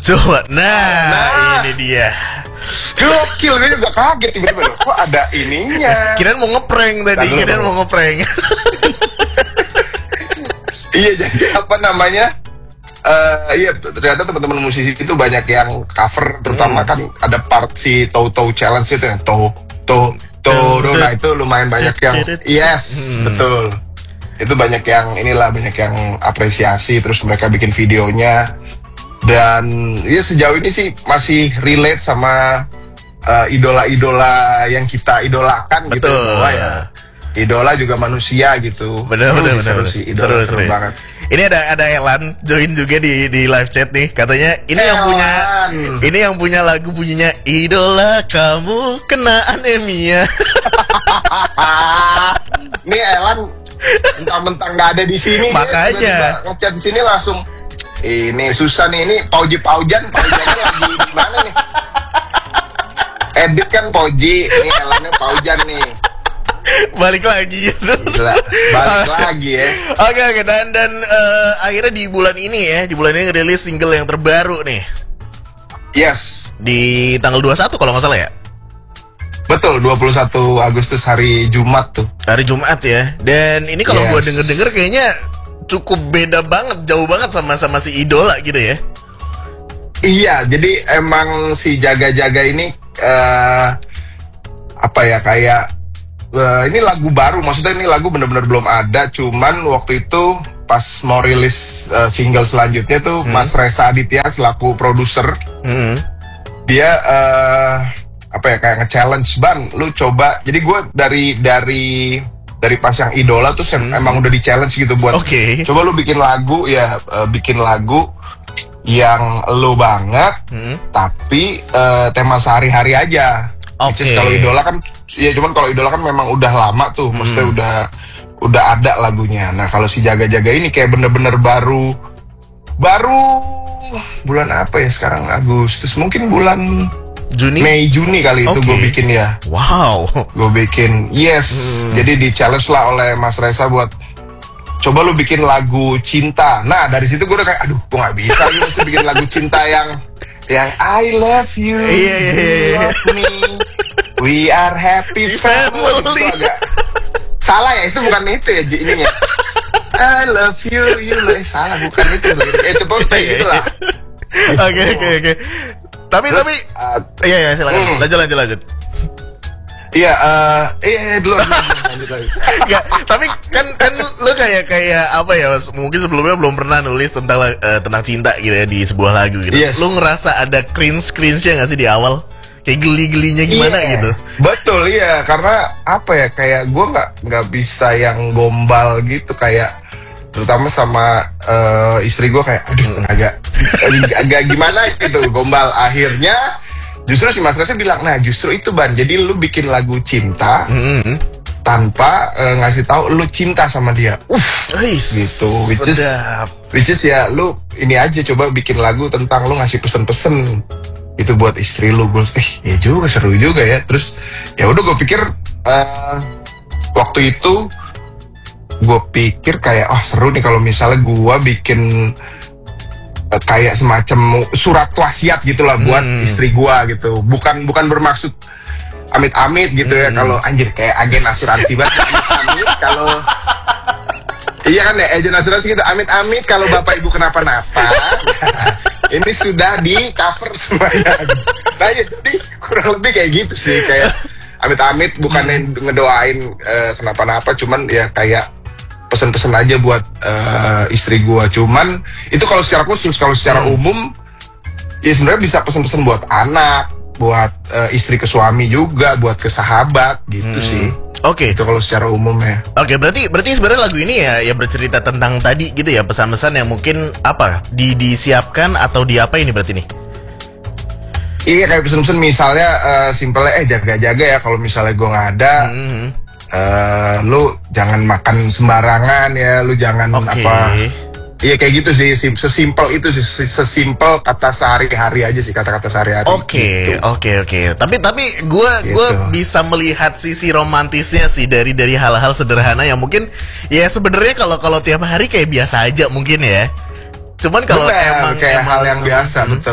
Coba, nah ini dia. Gokil, gue juga kaget tiba-tiba loh, kok ada ininya. Kirain mau ngeprank tadi, kirain mau ngeprank. Iya, jadi apa namanya? Iya, ternyata teman-teman musisi itu banyak yang cover, terutama kan ada part si Toto Challenge itu yang nah itu lumayan banyak yang betul. Itu banyak yang banyak yang apresiasi, terus mereka bikin videonya. Dan ya sejauh ini sih masih relate sama idola-idola yang kita idolakan. Betul. Gitu bahwa ya idola juga manusia gitu. Bener. Seru sih, idola seru banget. Ini ada Elan join juga di live chat nih, katanya ini yang punya lagu bunyinya idola kamu kena anemia. Ini Elan mentang-mentang nggak ada di sini, makanya ngechat di sini langsung. Ini susah nih, ini Paujannya lagi di mana nih? Edit kan Pauji, ini Elannya Paujan nih. Balik lagi gitu. Balik lagi ya. Oke, dan akhirnya di bulan ini ngerilis single yang terbaru nih. Yes. Di tanggal 21 kalau nggak salah ya. Betul, 21 Agustus hari Jumat tuh. Hari Jumat ya. Dan ini kalau gua denger kayaknya cukup beda banget, jauh banget sama si idola gitu ya. Iya, jadi emang si Jaga-Jaga ini ini lagu baru, maksudnya ini lagu bener-bener belum ada, cuman waktu itu pas mau rilis single selanjutnya tuh Mas Reza Aditya selaku produser, dia kayak nge-challenge, Ban, lu coba. Jadi gue dari pas yang idola tuh emang udah di-challenge gitu buat coba lu bikin lagu yang lu banget tapi tema sehari-hari aja. Kalau idola kan ya, cuman kalau idola kan memang udah lama tuh, maksudnya udah ada lagunya. Nah, kalau si Jaga-Jaga ini kayak bener-bener baru bulan apa ya sekarang, Agustus, mungkin bulan Mei Juni kali itu gue bikin ya. Wow. Gue bikin jadi di challenge lah oleh Mas Reza buat coba lu bikin lagu cinta. Nah dari situ gue udah kayak aduh gue nggak bisa, gue mesti bikin lagu cinta yang I love you, you love me, we are happy family. Itu agak salah ya, itu bukan itu ya ininya. I love you, you love salah, bukan itu. Coba kayak gitu lah. Oke. Tapi iya silakan. Lanjut. Iya, dulu lanjut. Enggak, tapi kan lu kayak apa ya? Mungkin sebelumnya belum pernah nulis tentang cinta gitu ya di sebuah lagu gitu. Yes. Lu ngerasa ada cringe-nya nggak sih di awal? Kayak geli-gelinya gimana gitu? Betul, iya, karena apa ya? Kayak gue nggak bisa yang gombal gitu, kayak terutama sama istri gue kayak aduh agak gimana gitu gombal. Akhirnya justru si Mas Reza bilang, nah justru itu Ban, jadi lu bikin lagu cinta tanpa ngasih tahu lu cinta sama dia. Gitu, which is ya lu ini aja, coba bikin lagu tentang lu ngasih pesen-pesen itu buat istri lu. Gue ya juga seru juga ya. Terus ya udah gue pikir waktu itu gue pikir kayak seru nih kalau misalnya gue bikin kayak semacam surat wasiat gitulah buat istri gue gitu. Bukan bermaksud amit-amit gitu ya, kalau anjir kayak agen asuransi banget. Amit-amit kalau iya kan ya, agen asuransi gitu, amit-amit kalau bapak ibu kenapa-napa. Ini sudah di cover semuanya. Nah ya, jadi kurang lebih kayak gitu sih, kayak amit-amit bukannya ngedoain kenapa-napa, cuman ya kayak pesen-pesen aja buat istri gua. Cuman itu kalau secara khusus, kalau secara umum ya sebenarnya bisa pesen-pesen buat anak, buat istri ke suami juga, buat ke sahabat gitu sih. Oke. Itu kalau secara umum ya. Oke, berarti sebenarnya lagu ini ya bercerita tentang tadi gitu ya, pesan-pesan yang mungkin apa disiapkan atau diapa ini berarti nih? Iya, kayak pesen-pesen misalnya simpelnya jaga-jaga ya kalau misalnya gua nggak ada. Lu jangan makan sembarangan ya, lu jangan iya kayak gitu sih, sesimpel itu sih, sesimpel kata sehari-hari aja sih, kata-kata sehari-hari. Oke. Tapi gue bisa melihat sisi romantisnya sih dari hal-hal sederhana yang mungkin ya sebenarnya kalau tiap hari kayak biasa aja mungkin ya. Cuman kalau emang hal yang biasa, betul.